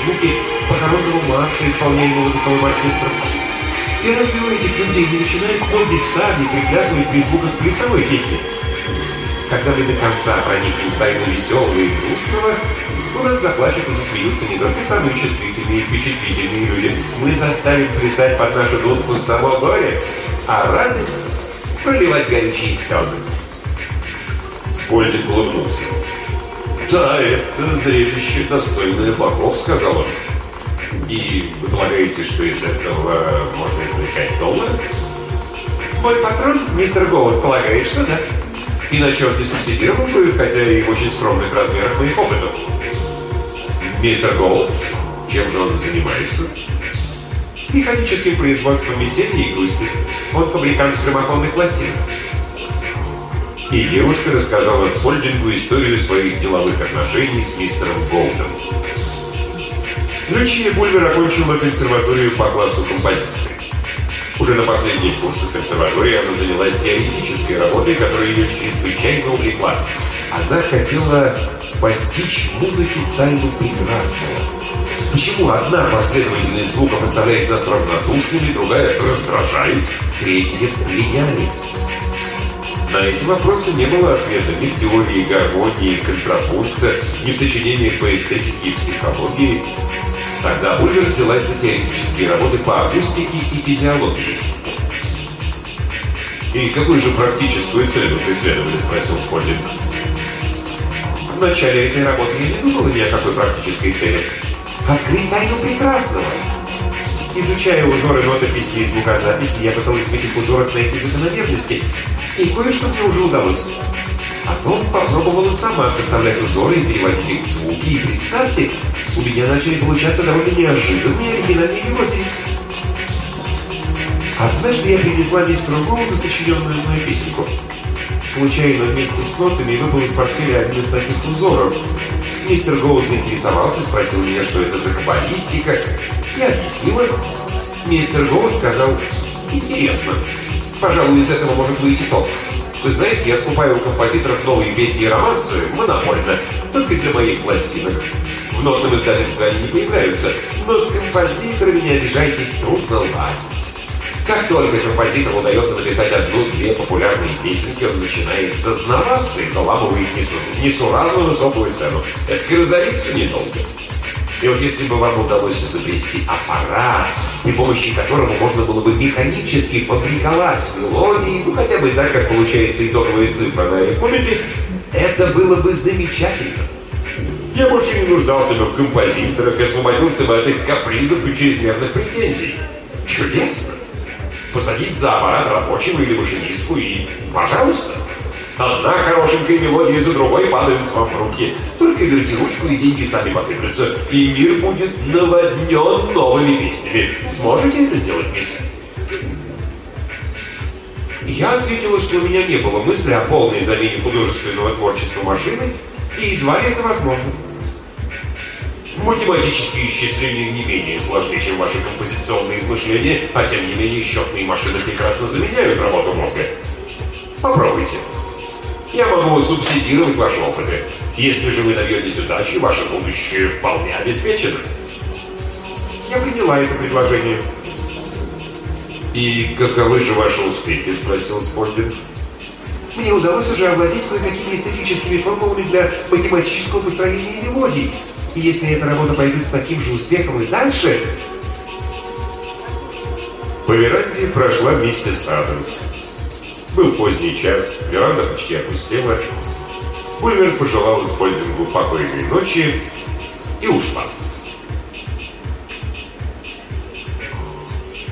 звуки похоронного марша, исполняемого духовым оркестром. И разве у этих людей не начинают ноги сами приплясывать при звуках плясовой песни? Когда мы до конца проникнем в тайну веселого и грустного, у нас заплачут и засмеются не только самые чувствительные и впечатлительные люди. Мы заставим плясать под нашу дудку само горе, а радость проливать горячие слезы. Спольдинг улыбнулся. «Да, это зрелище достойное богов», — сказал он. «И вы полагаете, что из этого можно извлекать доллар?» Мой патрон, мистер Гоуд, полагает, что да. Иначе он не субсидировал бы, хотя и в очень скромных размерах моих опытов. Мистер Гоуд, чем же он занимается? Механическим производством веселья и грусти. Он фабрикант граммофонных пластинок. И девушка рассказала Спольдингу историю своих деловых отношений с мистером Гоудом. Лючия Бульвер окончила консерваторию по классу композиции. Уже на последних курсах консерватории она занялась теоретической работой, которая ее чрезвычайно увлекла. Она хотела постичь музыки тайну прекрасного. Почему одна последовательность звуков оставляет нас равнодушными, другая раздражает, третья пленяет? На эти вопросы не было ответа ни в теории гармонии и контрапункта, ни в сочинениях по эстетике и психологии. Тогда Бульвер взялась за теоретические работы по акустике и физиологии. «И какую же практическую цель вы преследовали?» — спросил Спольдинг. В начале этой работы я не думала ни о какой практической цели. Открыть тайну прекрасного. Изучая узоры нотописи и звукозаписи, я пыталась в этих узорах найти закономерности, и кое-что мне уже удалось. Потом попробовала сама составлять узоры и переводить их в звуки, и представьте, у меня начали получаться довольно неожиданные оригинальные мелодии. Однажды я принесла мистеру Гоуду сочиненную мной песенку. Случайно вместе с нотами выпал из портфеля один из таких узоров. Мистер Гоуд заинтересовался, спросил меня, что это за каббалистика. Я объяснила. Мистер Гоуд сказал: «Интересно. Пожалуй, из этого может выйти толк. Вы знаете, я скупаю у композиторов новые песни и романсы монопольно, только для моих пластинок. В нотном издательстве они не появляются, но с композиторами, не обижайтесь, трудно ладить. Как только композитору удается написать одну-две популярные песенки, он начинает зазнаваться и заламывает несуразно высокую цену. Это разориться недолго. И вот если бы вам удалось изобрести аппарат, при помощи которого можно было бы механически фабриковать мелодии, ну хотя бы так, как получается итоговая цифра на арифметике, это было бы замечательно. Я больше не нуждался бы в композиторах и освободился бы от их капризов и чрезмерных претензий. Чудесно! Посадить за аппарат рабочего или машинистку и, пожалуйста, одна хорошенькая мелодия за другой падают вам в руки. Только верните ручку, и деньги сами посыплются, и мир будет наводнен новыми песнями. Сможете это сделать, мисс?» Я ответила, что у меня не было мысли о полной замене художественного творчества машиной, и едва ли это возможно. Математические исчисления не менее сложны, чем ваши композиционные измышления, а тем не менее счетные машины прекрасно заменяют работу мозга. Попробуйте. Я могу субсидировать ваши опыты. Если же вы добьетесь удачи, ваше будущее вполне обеспечено. Я приняла это предложение. «И каковы же ваши успехи?» — спросил Спольдинг. Мне удалось уже овладеть кое-какими эстетическими формулами для математического построения мелодий. И если эта работа пойдет с таким же успехом и дальше... По веранде прошла миссис Адамс. Был поздний час, веранда почти опустела. Бульвер пожелала Спольдингу покойной ночи и ушла.